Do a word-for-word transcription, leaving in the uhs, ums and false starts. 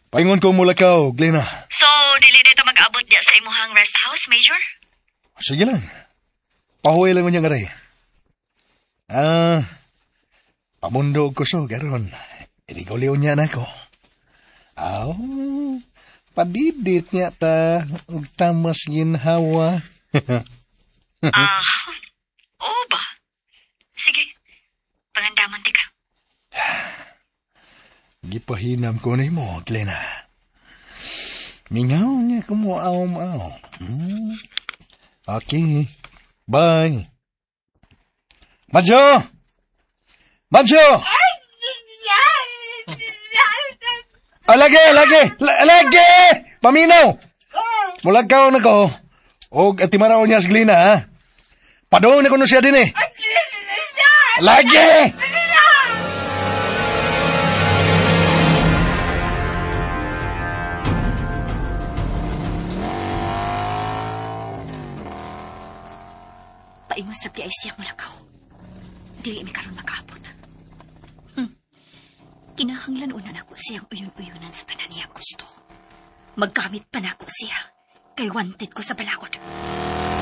Paingon ko mula ka, Glena. So, dili dito mag-abot diya sa imuhang rest house, Major? Sige lang. Pahuwi lang ko niya ngaray. Ah, pamundo ko so, garon. Iligaw-liw niya na ko. Aw, padidit niya ta, ug tamas ginhawa. Ah, oo ba? Sige, pangandaman ti ka. Gipahinam ko na mo, Glena. Mingaw niya kumuaw-maaw. Hmm? Okay, bye. Madjo! Madjo! Ah, lagi, lagi, la- lagi! Paminaw! Mulagkaw na ko. O, at timaraw niya sa Glena, ha? Padoon na ko na siya din, eh. Lagi! Paingon sa biyay siyang mulakaw. Dili mi karon makaabot. Hmm. Kinahanglan una nako siyang uyon-uyonan sa tanan niyang gusto. Maggamit pa nako siya. Kay wanted ko sa balaod.